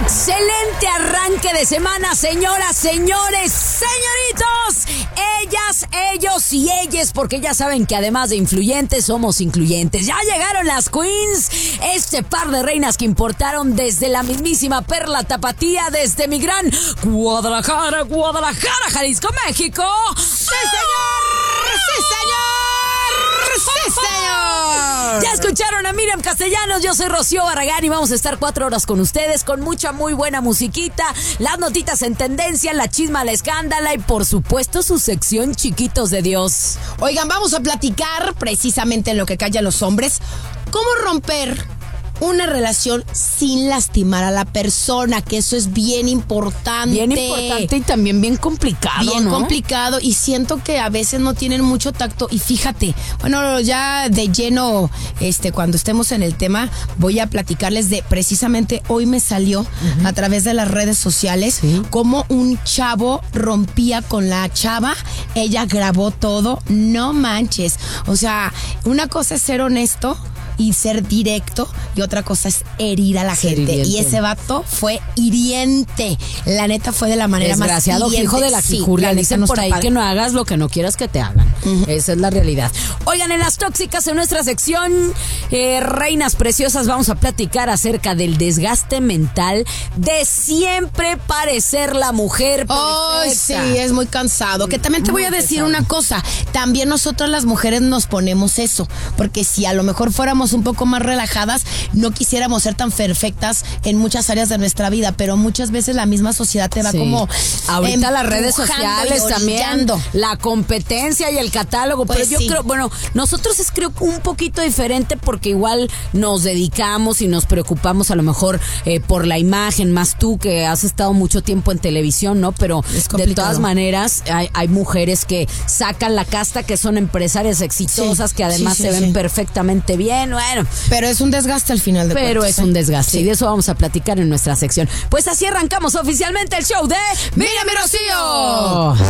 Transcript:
Excelente arranque de semana, señoras, señores, señoritos, ellas, ellos y ellas, porque ya saben que además de influyentes, somos incluyentes. Ya llegaron las queens, este par de reinas que importaron desde la mismísima Perla Tapatía, desde mi gran Guadalajara, Jalisco, México. ¡Sí, señor! ¡Sí, señor! ¡Sí, señor! Ya escucharon a Miriam Castellanos, yo soy Rocío Barragán y vamos a estar 4 horas con ustedes con mucha, muy buena musiquita, las notitas en tendencia, la chisma, la escándala y por supuesto su sección Chiquitos de Dios. Oigan, vamos a platicar precisamente en lo que callan los hombres, cómo romper una relación sin lastimar a la persona, que eso es bien importante. Bien importante y también bien complicado, bien, ¿no? complicado, y siento que a veces no tienen mucho tacto. Y fíjate, bueno, ya de lleno, cuando estemos en el tema, voy a platicarles de, precisamente hoy me salió a través de las redes sociales, cómo un chavo rompía con la chava, ella grabó todo, no manches. O sea, una cosa es ser honesto y ser directo, y otra cosa es herir a la gente. Hiriente. Y ese vato fue hiriente. La neta fue de la manera desgraciado, más hiriente. Hijo de la figura. Dicen por ahí que no hagas lo que no quieras que te hagan. Esa es la realidad. Oigan, en las tóxicas, en nuestra sección reinas preciosas, vamos a platicar acerca del desgaste mental de siempre parecer la mujer perfecta. Oh, sí, es muy cansado. Que también te voy a decir una cosa. También nosotras las mujeres nos ponemos eso. Porque si a lo mejor fuéramos un poco más relajadas, no quisiéramos ser tan perfectas en muchas áreas de nuestra vida, pero muchas veces la misma sociedad te va como ahorita las redes sociales también, la competencia y el catálogo, pues pero yo creo, bueno, nosotros es creo un poquito diferente porque igual nos dedicamos y nos preocupamos a lo mejor por la imagen, más tú que has estado mucho tiempo en televisión, ¿no? Pero de todas maneras hay mujeres que sacan la casta, que son empresarias exitosas, que además se ven perfectamente bien. Bueno, pero es un desgaste al final de cuentas. Pero es un desgaste y de eso vamos a platicar en nuestra sección. Pues así arrancamos oficialmente el show de ¡Mírame, Rocío!